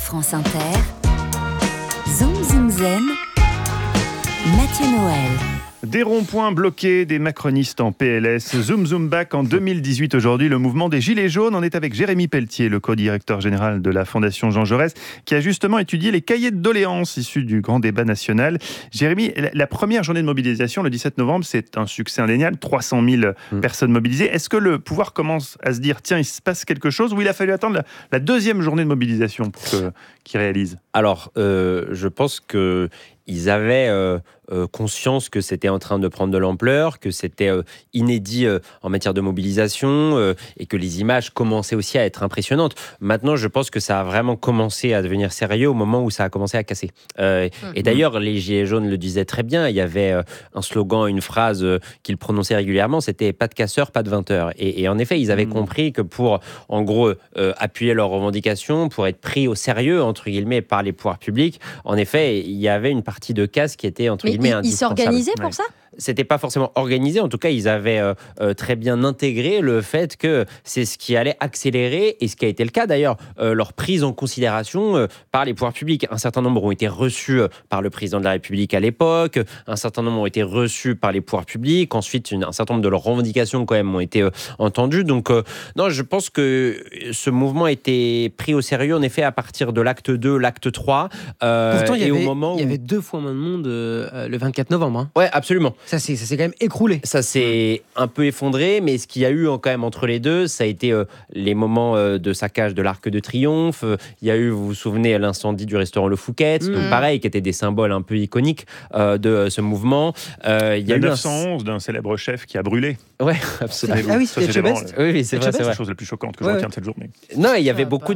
France Inter, Zoom Zoom Zen, Mathieu Noël. Des ronds-points bloqués, des macronistes en PLS, Zoom Zoom Back en 2018 aujourd'hui, le mouvement des Gilets jaunes. On est avec Jérémy Pelletier, le co-directeur général de la Fondation Jean Jaurès, qui a justement étudié les cahiers de doléances issus du grand débat national. Jérémy, la première journée de mobilisation, le 17 novembre, c'est un succès indéniable, 300 000 personnes mobilisées. Est-ce que le pouvoir commence à se dire, tiens, il se passe quelque chose, ou il a fallu attendre la deuxième journée de mobilisation pour qu'ils réalisent ? Alors, je pense qu'ils avaient conscience que c'était en train de prendre de l'ampleur, que c'était inédit en matière de mobilisation et que les images commençaient aussi à être impressionnantes. Maintenant, je pense que ça a vraiment commencé à devenir sérieux au moment où ça a commencé à casser. Et d'ailleurs, les Gilets jaunes le disaient très bien. Il y avait un slogan, une phrase qu'ils prononçaient régulièrement, c'était « pas de casseurs, pas de 20 heures ». Et en effet, ils avaient compris que pour, en gros, appuyer leurs revendications, pour être pris au sérieux, entre guillemets, par les pouvoirs publics, en effet, il y avait une partie de casse qui était, entre guillemets, indispensable. Ils s'organisaient pour ça ? C'était pas forcément organisé, en tout cas ils avaient très bien intégré le fait que c'est ce qui allait accélérer, et ce qui a été le cas d'ailleurs, leur prise en considération par les pouvoirs publics. Un certain nombre ont été reçus par le président de la République à l'époque, un certain nombre ont été reçus par les pouvoirs publics, ensuite un certain nombre de leurs revendications quand même ont été entendues. Donc non, je pense que ce mouvement a été pris au sérieux en effet à partir de l'acte 2, l'acte 3. Pourtant il y où... avait 2 fois moins de monde le 24 novembre. Hein. Ouais, absolument. Ça s'est quand même écroulé. Ça s'est un peu effondré, mais ce qu'il y a eu quand même entre les deux, ça a été les moments de saccage de l'Arc de Triomphe. Il y a eu, vous vous souvenez, l'incendie du restaurant Le Fouquet, donc pareil, qui étaient des symboles un peu iconiques de ce mouvement. Il y a eu 911 d'un célèbre chef qui a brûlé. Ouais, absolument. Ah oui, c'était Chebest. Oui, c'est vrai. C'est la chose la plus choquante que je retiens de cette journée. Non, il y avait beaucoup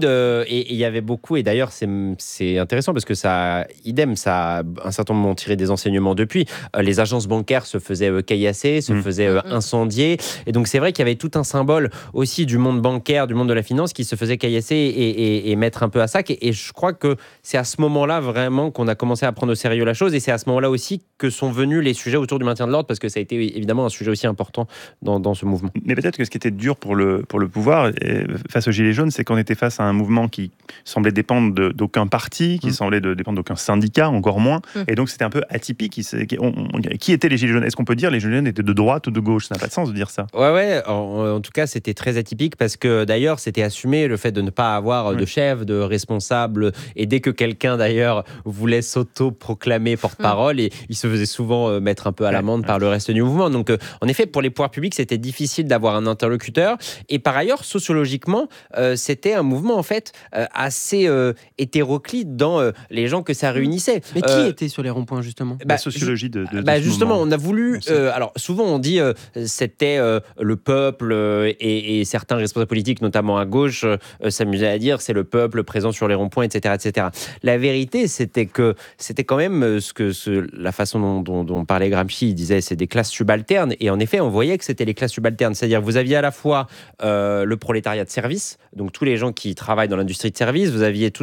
et d'ailleurs c'est intéressant parce que ça, idem, ça a un certain nombre ont tiré des enseignements depuis. Les agences bancaires se faisaient caillasser, se faisaient incendier, et donc c'est vrai qu'il y avait tout un symbole aussi du monde bancaire, du monde de la finance qui se faisait caillasser et mettre un peu à sac, et je crois que c'est à ce moment-là vraiment qu'on a commencé à prendre au sérieux la chose, et c'est à ce moment-là aussi que sont venus les sujets autour du maintien de l'ordre, parce que ça a été évidemment un sujet aussi important dans ce mouvement. Mais peut-être que ce qui était dur pour le pouvoir face aux Gilets jaunes, c'est qu'on était face à un mouvement qui semblait dépendre d'aucun parti, qui semblait dépendre d'aucun syndicat, encore moins, et donc c'était un peu atypique. Qui étaient les Gilets jaunes ? Est-ce qu'on peut dire les Gilets jaunes étaient de droite ou de gauche ? Ça n'a pas de sens de dire ça. Ouais. En tout cas, c'était très atypique parce que d'ailleurs, c'était assumé le fait de ne pas avoir de chef, de responsable. Et dès que quelqu'un d'ailleurs voulait s'auto-proclamer porte-parole, et il se faisait souvent mettre un peu à l'amende par le reste du mouvement. Donc, en effet, pour les pouvoirs publics, c'était difficile d'avoir un interlocuteur. Et par ailleurs, sociologiquement, c'était un mouvement en fait assez hétéroclite dans les gens que ça réunissait. Mais qui était sur les ronds-points justement ? La sociologie de justement, moment. on a voulu. Alors souvent, on dit c'était le peuple et certains responsables politiques, notamment à gauche, s'amusaient à dire c'est le peuple présent sur les ronds-points, etc., etc. La vérité, c'était que c'était quand même la façon dont parlait Gramsci. Il disait c'est des classes subalternes, et en effet, on voyait que c'était les classes subalternes. C'est-à-dire, vous aviez à la fois le prolétariat de service, donc tous les gens qui travaillent dans l'industrie de service. Vous aviez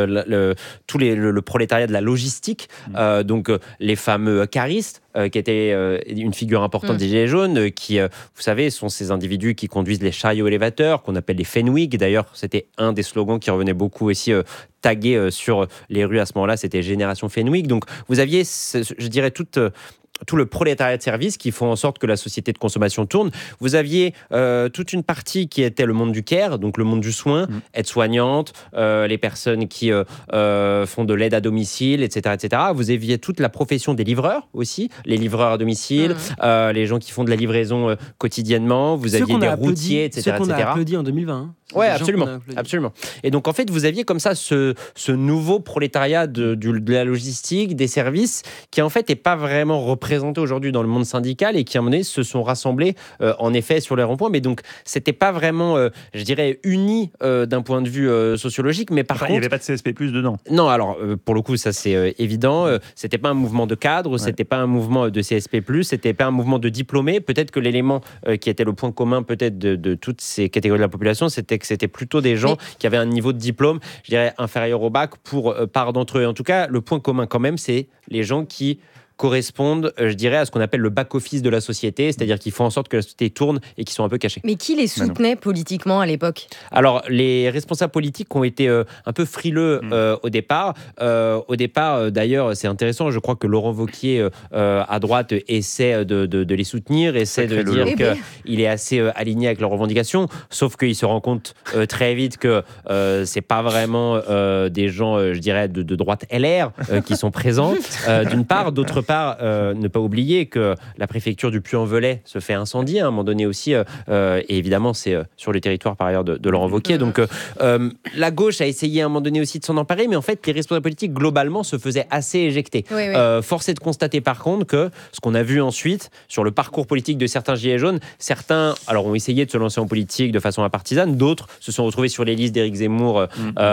le prolétariat de la logistique, donc les fameux caristes, qui était une figure importante des Gilets jaunes, qui, vous savez, sont ces individus qui conduisent les chariots élévateurs, qu'on appelle les Fenwick. D'ailleurs, c'était un des slogans qui revenait beaucoup aussi tagué sur les rues à ce moment-là, c'était Génération Fenwick. Donc, vous aviez, je dirais, tout le prolétariat de service qui font en sorte que la société de consommation tourne. Vous aviez toute une partie qui était le monde du care, donc le monde du soin, aides-soignantes, les personnes qui font de l'aide à domicile, etc., etc. Vous aviez toute la profession des livreurs aussi, les livreurs à domicile, les gens qui font de la livraison quotidiennement. Vous aviez des routiers, etc., ceux qu'on a etc. applaudi en 2020. Hein. Ouais, absolument. Et donc en fait, vous aviez comme ça ce nouveau prolétariat de la logistique, des services, qui en fait n'est pas vraiment représenté aujourd'hui dans le monde syndical, et qui à un moment donné se sont rassemblés en effet sur les ronds-points. Mais donc c'était pas vraiment, je dirais, uni d'un point de vue sociologique. Mais par contre, il n'y avait pas de CSP+ dedans. Non, alors pour le coup, ça c'est évident. C'était pas un mouvement de cadre, c'était pas un mouvement de CSP+, c'était pas un mouvement de diplômés. Peut-être que l'élément qui était le point commun peut-être de toutes ces catégories de la population, c'était que c'était plutôt des gens qui avaient un niveau de diplôme, je dirais, inférieur au bac pour part d'entre eux. En tout cas, le point commun quand même, c'est les gens qui correspondent, je dirais, à ce qu'on appelle le back-office de la société, c'est-à-dire qu'ils font en sorte que la société tourne et qui sont un peu cachés. Mais qui les soutenait politiquement à l'époque ? Alors, les responsables politiques ont été un peu frileux au départ. D'ailleurs, c'est intéressant, je crois que Laurent Wauquiez, à droite, essaie de les soutenir, essaie de dire qu'il est assez aligné avec leurs revendications, sauf qu'il se rend compte très vite que c'est pas vraiment des gens, je dirais, de droite LR qui sont présents, d'une part. D'autre part, ne pas oublier que la préfecture du Puy-en-Velay se fait incendier à un moment donné aussi, et évidemment, c'est sur le territoire par ailleurs de Laurent Wauquiez. Donc, la gauche a essayé à un moment donné aussi de s'en emparer, mais en fait, les responsables politiques, globalement, se faisaient assez éjecter. Oui. Force est de constater, par contre, que ce qu'on a vu ensuite, sur le parcours politique de certains Gilets jaunes, certains ont essayé de se lancer en politique de façon partisane, d'autres se sont retrouvés sur les listes d'Éric Zemmour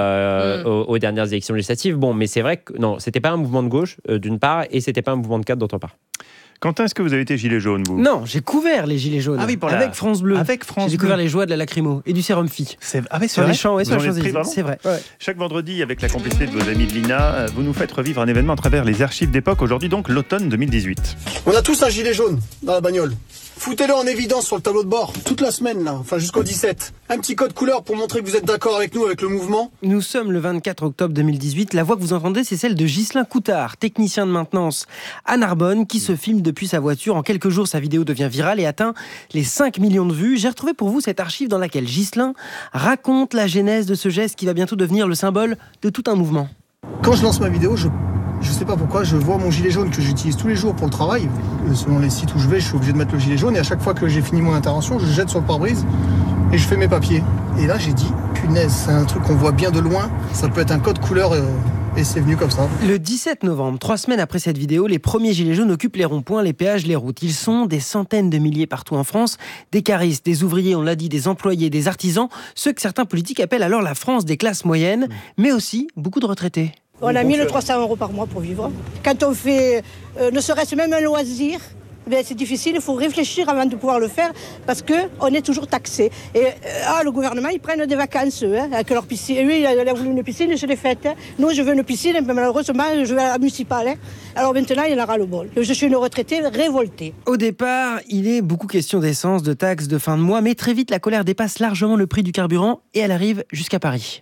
aux dernières élections législatives. Bon, mais c'est vrai que non, c'était pas un mouvement de gauche, d'une part, et c'était pas un mouvement de cadre, d'autre part. Quentin, est-ce que vous avez été gilet jaune, vous ? Non, j'ai couvert les gilets jaunes. Ah oui, avec France Bleu. Avec France Bleu. J'ai découvert les joies de la lacrymo et du sérum phi. C'est sur vrai. Les champs, sur les Champs-Élysées. C'est vrai. Ouais. Chaque vendredi, avec la complicité de vos amis de l'INA, vous nous faites revivre un événement à travers les archives d'époque. Aujourd'hui, donc, l'automne 2018. On a tous un gilet jaune dans la bagnole. Foutez-le en évidence sur le tableau de bord, toute la semaine, là, enfin jusqu'au 17. Un petit code couleur pour montrer que vous êtes d'accord avec nous, avec le mouvement. Nous sommes le 24 octobre 2018. La voix que vous entendez, c'est celle de Ghislain Coutard, technicien de maintenance à Narbonne, qui se filme depuis sa voiture. En quelques jours, sa vidéo devient virale et atteint les 5 millions de vues. J'ai retrouvé pour vous cette archive dans laquelle Ghislain raconte la genèse de ce geste qui va bientôt devenir le symbole de tout un mouvement. Quand je lance ma vidéo, je sais pas pourquoi, je vois mon gilet jaune que j'utilise tous les jours pour le travail. Selon les sites où je vais, je suis obligé de mettre le gilet jaune et à chaque fois que j'ai fini mon intervention, je jette sur le pare-brise et je fais mes papiers. Et là, j'ai dit, punaise, c'est un truc qu'on voit bien de loin, ça peut être un code couleur et c'est venu comme ça. Le 17 novembre, 3 semaines après cette vidéo, les premiers gilets jaunes occupent les ronds-points, les péages, les routes. Ils sont des centaines de milliers partout en France, des caristes, des ouvriers, on l'a dit, des employés, des artisans, ceux que certains politiques appellent alors la France des classes moyennes, mais aussi beaucoup de retraités. On a 1300 € par mois pour vivre. Quand on fait ne serait-ce même un loisir, c'est difficile, il faut réfléchir avant de pouvoir le faire parce qu'on est toujours taxé. Et le gouvernement, ils prennent des vacances avec leur piscine. Lui, il a voulu une piscine, je l'ai faite. Nous, je veux une piscine, mais malheureusement, je vais à la municipale. Alors maintenant, il en aura le bol. Je suis une retraitée révoltée. Au départ, il est beaucoup question d'essence, de taxes, de fin de mois, mais très vite, la colère dépasse largement le prix du carburant et elle arrive jusqu'à Paris.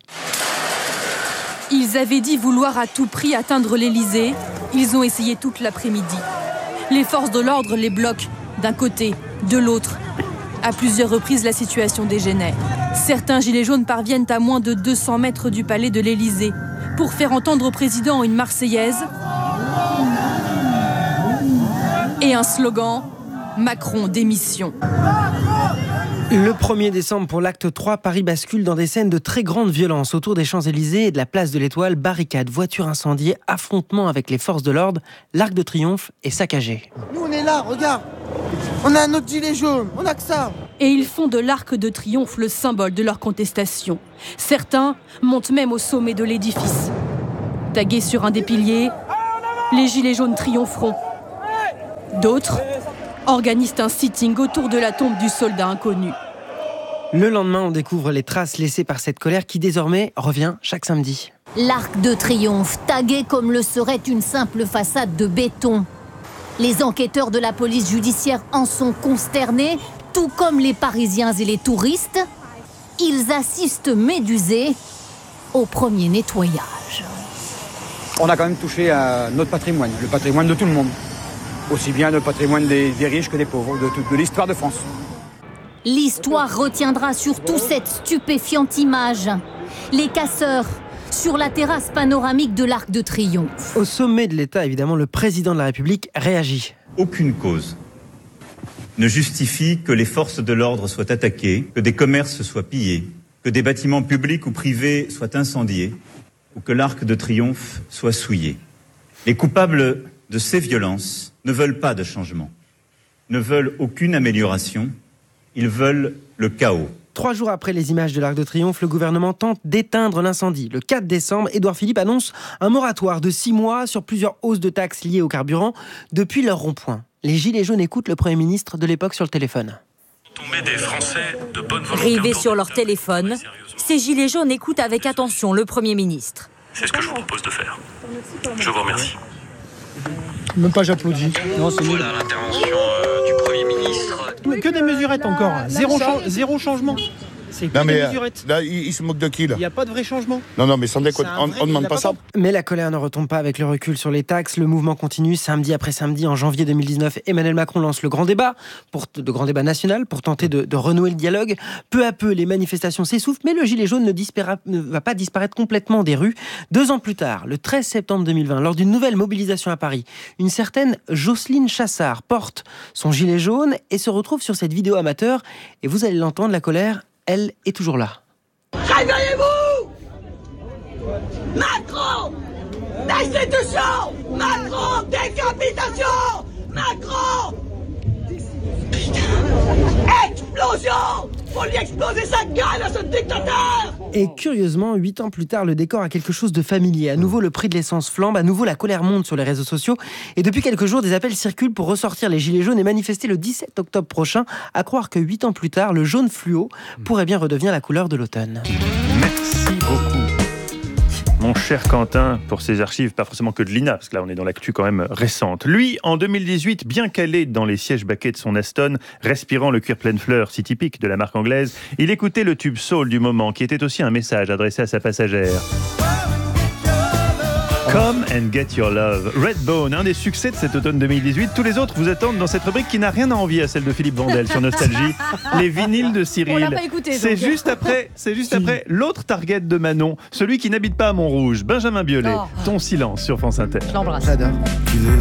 Ils avaient dit vouloir à tout prix atteindre l'Élysée. Ils ont essayé toute l'après-midi. Les forces de l'ordre les bloquent d'un côté, de l'autre. À plusieurs reprises, la situation dégénère. Certains gilets jaunes parviennent à moins de 200 mètres du palais de l'Élysée pour faire entendre au président une Marseillaise et un slogan « Macron démission ». Le 1er décembre, pour l'acte 3, Paris bascule dans des scènes de très grande violence. Autour des Champs-Élysées et de la place de l'Étoile, barricades, voitures incendiées, affrontements avec les forces de l'ordre, l'Arc de Triomphe est saccagé. Nous, on est là, regarde. On a notre gilet jaune, on a que ça. Et ils font de l'Arc de Triomphe le symbole de leur contestation. Certains montent même au sommet de l'édifice. Tagués sur un des piliers, les gilets jaunes triompheront. D'autres organisent un sitting autour de la tombe du soldat inconnu. Le lendemain, on découvre les traces laissées par cette colère qui désormais revient chaque samedi. L'Arc de Triomphe, tagué comme le serait une simple façade de béton. Les enquêteurs de la police judiciaire en sont consternés, tout comme les Parisiens et les touristes. Ils assistent médusés au premier nettoyage. On a quand même touché à notre patrimoine, le patrimoine de tout le monde. Aussi bien le patrimoine des riches que des pauvres, de l'histoire de France. L'histoire retiendra surtout cette stupéfiante image. Les casseurs sur la terrasse panoramique de l'Arc de Triomphe. Au sommet de l'État, évidemment, le président de la République réagit. Aucune cause ne justifie que les forces de l'ordre soient attaquées, que des commerces soient pillés, que des bâtiments publics ou privés soient incendiés, ou que l'Arc de Triomphe soit souillé. Les coupables de ces violences ne veulent pas de changement, ne veulent aucune amélioration, ils veulent le chaos. 3 jours après les images de l'Arc de Triomphe, le gouvernement tente d'éteindre l'incendie. Le 4 décembre, Édouard Philippe annonce un moratoire de 6 mois sur plusieurs hausses de taxes liées au carburant depuis leur rond-point. Les Gilets jaunes écoutent le Premier ministre de l'époque sur le téléphone. On met des Français de bonne volonté. Rivés sur leur téléphone, ces Gilets jaunes écoutent avec attention le Premier ministre. C'est ce que je vous propose de faire. Je vous remercie. Même pas j'applaudis. Non, c'est nul. Voilà l'intervention du Premier ministre. Que des mesurettes encore. Zéro changement. C'est que des mesurettes. Là, il se moque de qui, là? Il n'y a pas de vrai changement. Non, mais sans déconner, on ne demande pas ça. Mais la colère ne retombe pas avec le recul sur les taxes. Le mouvement continue. Samedi après samedi, en janvier 2019, Emmanuel Macron lance le grand débat national pour tenter de renouer le dialogue. Peu à peu, les manifestations s'essoufflent, mais le gilet jaune ne va pas disparaître complètement des rues. 2 ans plus tard, le 13 septembre 2020, lors d'une nouvelle mobilisation à Paris, une certaine Jocelyne Chassard porte son gilet jaune et se retrouve sur cette vidéo amateur. Et vous allez l'entendre, la colère, elle est toujours là. Réveillez-vous! Macron! Destitution! Macron! Décapitation! Macron! Explosion! Faut lui exploser sa gueule à ce dictateur! Et curieusement, 8 ans plus tard, le décor a quelque chose de familier. À nouveau, le prix de l'essence flambe, à nouveau, la colère monte sur les réseaux sociaux. Et depuis quelques jours, des appels circulent pour ressortir les gilets jaunes et manifester le 17 octobre prochain. À croire que 8 ans plus tard, le jaune fluo pourrait bien redevenir la couleur de l'automne. Merci beaucoup, mon cher Quentin, pour ces archives, pas forcément que de l'INA, parce que là on est dans l'actu quand même récente. Lui, en 2018, bien calé dans les sièges baquets de son Aston, respirant le cuir pleine fleur si typique de la marque anglaise, il écoutait le tube soul du moment, qui était aussi un message adressé à sa passagère. Come and get your love. Redbone, un des succès de cet automne 2018. Tous les autres vous attendent dans cette rubrique qui n'a rien à envier à celle de Philippe Vandel sur Nostalgie. Les vinyles de Cyril. On l'a pas écouté. C'est juste après l'autre target de Manon, celui qui n'habite pas à Montrouge. Benjamin Biolay, Ton silence sur France Inter. Je l'embrasse. J'adore. Tu veux